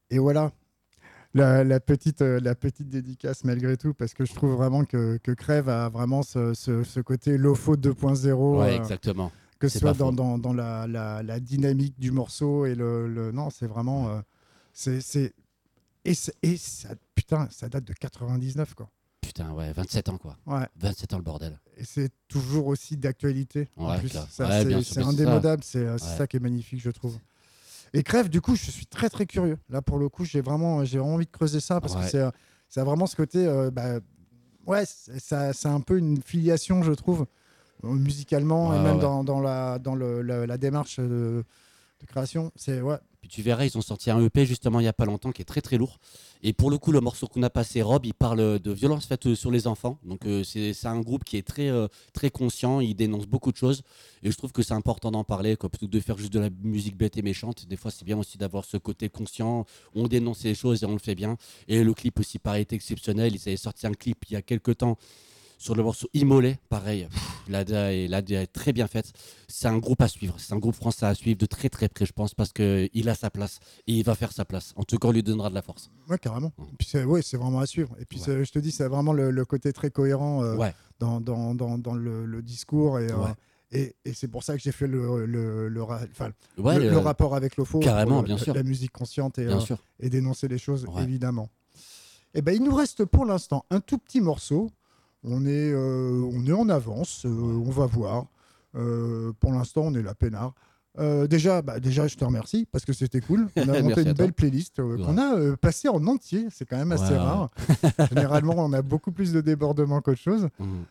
Et voilà, la petite dédicace malgré tout, parce que je trouve vraiment que Crève a vraiment ce côté Lofo 2.0, Ouais, exactement. que ce C'est soit pas faux. dans la dynamique du morceau et non, c'est vraiment. Ouais. C'est, et ça, putain, ça date de 99, quoi. Putain, ouais, 27 ans, quoi. Ouais. 27 ans, le bordel. Et c'est toujours aussi d'actualité, en Ouais, plus. clair. Ça, Ouais, bien sûr, c'est mais c'est ça. indémodable, c'est Ouais. ça qui est magnifique, je trouve. Et Crève, du coup, je suis très très curieux. Là, pour le coup, j'ai vraiment envie de creuser ça parce que Ouais. ça a vraiment ce côté. Ouais, c'est un peu une filiation, je trouve, Ouais, musicalement et ouais, même ouais. dans la démarche de création. C'est ouais, Puis tu verras, ils ont sorti un EP justement il y a pas longtemps qui est très très lourd. Et pour le coup, le morceau qu'on a passé, Rob, il parle de violences faites sur les enfants. Donc c'est un groupe qui est très conscient, il dénonce beaucoup de choses. Et je trouve que c'est important d'en parler, quoi, plutôt que de faire juste de la musique bête et méchante. Des fois, c'est bien aussi d'avoir ce côté conscient, où on dénonce les choses et on le fait bien. Et le clip aussi, pareil, est exceptionnel. Ils avaient sorti un clip il y a quelques temps sur le morceau Immolé, pareil, la DA est très bien faite. C'est un groupe à suivre, c'est un groupe français à suivre de très très près, je pense, parce qu'il a sa place et il va faire sa place. En tout cas, on lui donnera de la force. ouais, carrément. Et puis ouais, c'est vraiment à suivre. Et puis Ouais, je te dis, c'est vraiment le côté très cohérent ouais, dans le discours ouais, et c'est pour ça que j'ai fait enfin, ouais, le rapport avec l'OFO pour carrément, bien sûr, la musique consciente bien sûr. et dénoncer les choses, Ouais, évidemment. Et ben, il nous reste pour l'instant un tout petit morceau. On est en avance, ouais. on va voir. Pour l'instant, on est là, peinard. Déjà, je te remercie parce que c'était cool. On a monté Merci une à toi. belle playlist Ouais, qu'on a passée en entier. C'est quand même ouais, assez ouais. rare. Généralement, on a beaucoup plus de débordements qu'autre chose. Mhm.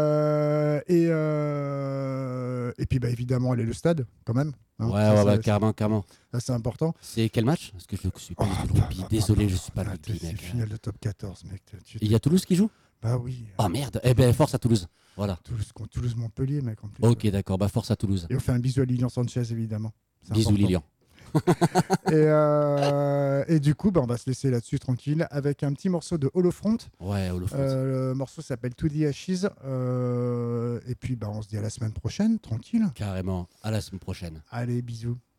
Et puis, bah, évidemment, aller le stade, quand même, hein. Ouais, Ça, ouais, ça, ouais, carrément, carrément. ça, c'est important. C'est quel match? Parce que je ne suis Oh, pas du tout le rugby. Désolé, je suis pas le rugby, c'est mec. final de top 14, mec. Il y a Toulouse qui joue? Bah oui. Oh merde. Eh ben, force à Toulouse. Voilà. Toulouse-Montpellier, mec, en plus. Ok, d'accord. Bah, force à Toulouse. Et on fait un bisou à Lilian Sanchez, évidemment. C'est Bisous, important. Lilian. Et du coup, bah, on va se laisser là-dessus tranquille avec un petit morceau de Holofront. Ouais, Holofront. Le morceau s'appelle To the Ashes. Et puis, bah, on se dit à la semaine prochaine, tranquille. Carrément. À la semaine prochaine. Allez, bisous.